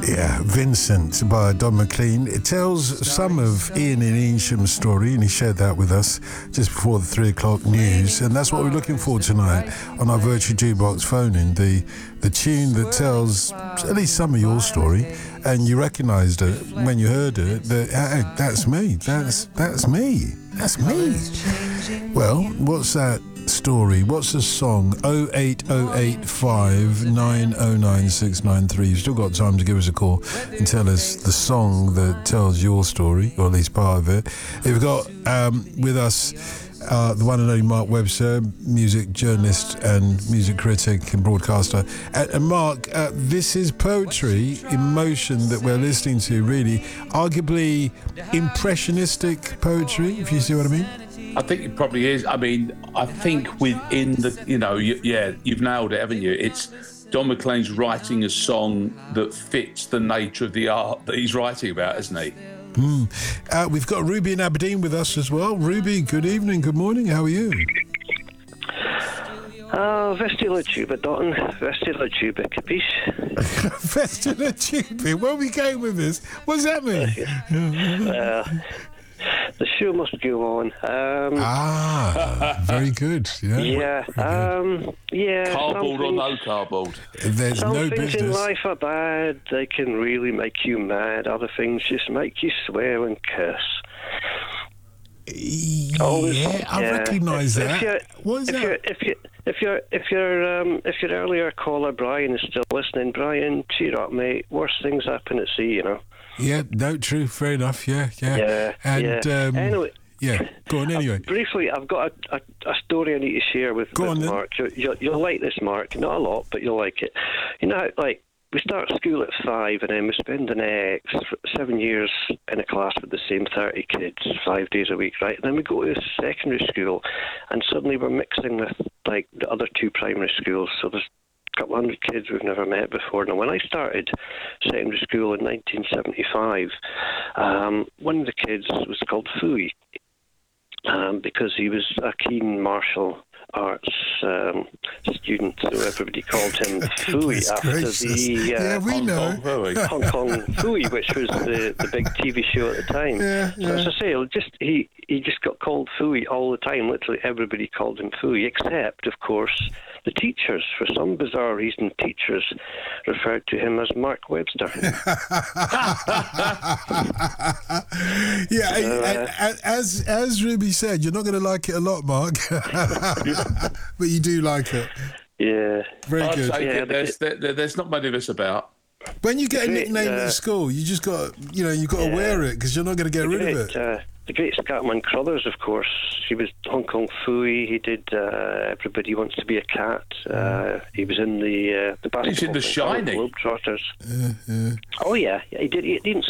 Yeah, Vincent by Don McLean. It tells some of Ian and Eansham's story, and he shared that with us just before the 3 o'clock news. And that's what we're looking for tonight on our Virtual Jukebox phone-in, the tune that tells at least some of your story. And you recognised it when you heard it, that hey, that's me, that's me, that's me. Well, what's that story? What's the song? 08085 909 693. You've still got time to give us a call and tell us the song that tells your story, or at least part of it. We've got with us the one and only Mark Webster, music journalist and music critic and broadcaster. And Mark, this is poetry in motion that we're listening to, really. Arguably impressionistic poetry, if you see what I mean. I think it probably is. I mean, I think within the, you've nailed it, haven't you? It's Don McLean's writing a song that fits the nature of the art that he's writing about, isn't he? We've got Ruby in Aberdeen with us as well. Ruby, good evening, good morning, how are you? Vestila tuba, Dalton. Vestila tuba, capiche? Vestila tuba, where are we going with this? What does that mean? The show must go on. Very good. Yeah. Cardboard or no cardboard? There's some no things business. in life are bad. They can really make you mad. Other things just make you swear and curse. I recognise that. What is that? If your earlier caller Brian is still listening, Brian, cheer up, mate. Worse things happen at sea, you know. Yeah, no, true, fair enough, yeah. And, anyway. Yeah, go on anyway. Briefly, I've got a story I need to share with Mark. You'll like this, Mark. Not a lot, but you'll like it. You know, like, we start school at 5 and then we spend the next 7 years in a class with the same 30 kids 5 days a week, right? And then we go to secondary school and suddenly we're mixing with, like, the other two primary schools. So there's a couple hundred kids we've never met before. Now, when I started secondary school in 1975, one of the kids was called Fooey, because he was a keen martial arts student, so everybody called him Fooey after the Hong Kong Fooey, which was the big TV show at the time. So as I say, he just got called Fooey all the time. Literally everybody called him Fooey, except, of course, the teachers. For some bizarre reason, teachers referred to him as Mark Webster. As Ruby said, you're not going to like it a lot, Mark, but you do like it. Yeah, very good. There's not many of us about. When you get a nickname at school, you just got, you've got to wear it because you're not going to get rid of it. The great Scatman Crothers, of course. He was Hong Kong Fooey. He did Everybody Wants to Be a Cat. He was in the basketball. He's in The Shining. Globetrotters. Oh yeah, he did. He didn't